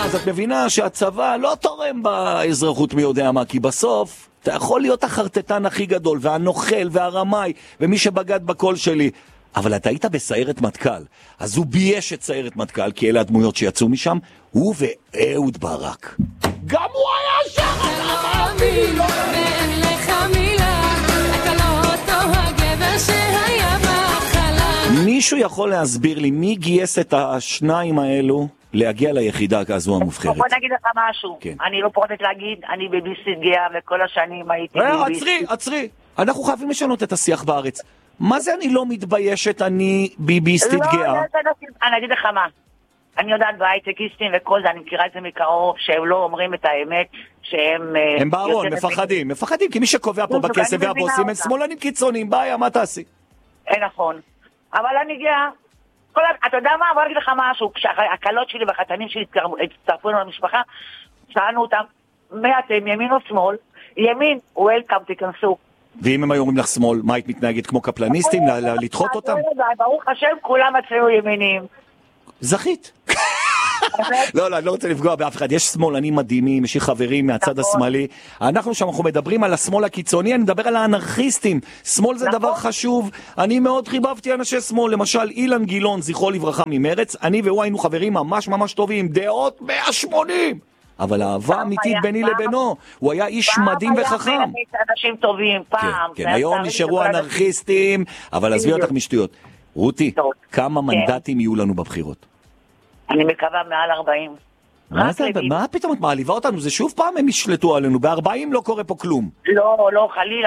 אז את מבינה שהצבא לא תורם באזרחות מי יודע מה, כי בסוף אתה יכול להיות החרטטן הכי גדול, והנוכל והרמאי, ומי שבגד בקול שלי. אבל אתה היית בסיירת מטכ"ל, אז הוא בייש את סיירת מטכ"ל, כי אלה הדמויות שיצאו משם, הוא ואהוד ברק. גם הוא היה שם! ואין לך מילה, אתה לא אותו הגבר שהיה בהתחלה. מישהו יכול להסביר לי מי גייס את השניים האלו להגיע ליחידה כזו המובחרת? בוא נגיד לך משהו, כן. אני לא פורטת להגיד, אני בביסית גאה וכל השנים הייתי עצרי, אנחנו חייבים לשנות את השיח בארץ. מה זה אני לא מתביישת, אני ביביסטית גאה? אני אגיד לך מה, אני יודעת בהייטקיסטים וכל זה, אני מכירה את זה מקרוב, שהם לא אומרים את האמת, שהם... הם בארון, מפחדים, כי מי שקובע פה בכסף והבוסים הם שמאלנים קיצוניים, בעיה, מה תעשי? נכון, אבל אני גאה, אתה יודע מה, בוא נגיד לך משהו, כשהקלות שלי והחתנים שלי הצטרפו לנו למשפחה, שאלנו אותם, מה אתם, ימין או שמאל? ימין, וולקאם, תיכנסו. ואם הם היו אומרים לך שמאל, מה היית מתנהגת כמו קפלניסטים, לדחות אותם? ברוך השם, כולם אצלנו ימינים. זכית. לא, אני לא רוצה לפגוע באף אחד. יש שמאלנים מדהימים, יש לי חברים מהצד השמאלי. אנחנו מדברים על השמאל הקיצוני, אני מדבר על האנרכיסטים. שמאל זה דבר חשוב. אני מאוד חיבבתי אנשי שמאל, למשל אילן גילון, זכרו לברכה ממרץ. אני והוא היינו חברים ממש טובים, דעות 180. אבל האהבה אמיתית ביני לבינו. הוא היה איש מדהים וחכם. אנשים טובים, פעם. כן, היום נשארו אנרכיסטים, אבל עזבי אותך משטויות. רותי, כמה מנדטים יהיו לנו בבחירות? אני מקווה מעל 40. מה פתאום את מעליבה אותנו? זה שוב פעם הם ישלטו עלינו. ב-40 לא קורה פה כלום. לא, חלילה.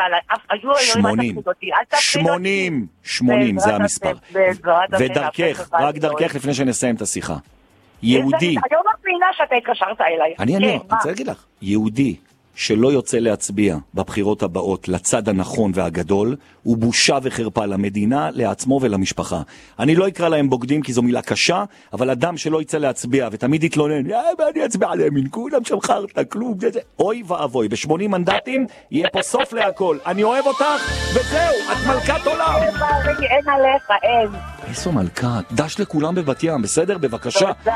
80 זה המספר. ודרכך, רק דרכך לפני שנסיים את השיחה. יהודי. היום מבינה שאתה התקשרת אליי. אני רוצה להגיד לך, יהודי שלא יוצא להצביע בבחירות הבאות לצד הנכון והגדול, הוא בושה וחרפה למדינה, לעצמו ולמשפחה. אני לא אקרא להם בוגדים כי זו מילה קשה, אבל אדם שלא יצא להצביע ותמיד יתלונן, אני אצביע עליהם, כולם שם חרטה, כלום, אוי ואבוי, ב-80 מנדטים יהיה פה סוף להכל. אני אוהב אותך, וזהו, את מלכת עולם. אין עליך, אין. איזו מלכה, דש לכולם בבת ים, בסדר? בבקשה.